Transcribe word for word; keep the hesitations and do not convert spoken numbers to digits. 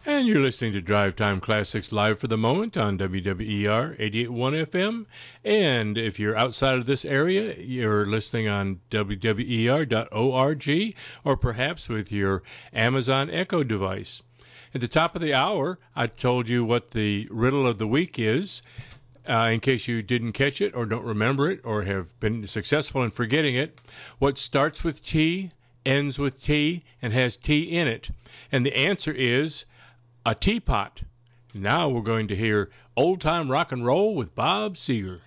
And you're listening to Drive Time Classics live for the moment on W W E R eighty-eight point one F M. And if you're outside of this area, you're listening on W W E R dot org or perhaps with your Amazon Echo device. At the top of the hour, I told you what the riddle of the week is. Uh, in case you didn't catch it or don't remember it or have been successful in forgetting it, what starts with T, ends with T, and has T in it? And the answer is a teapot. Now we're going to hear Old Time Rock and Roll with Bob Seger.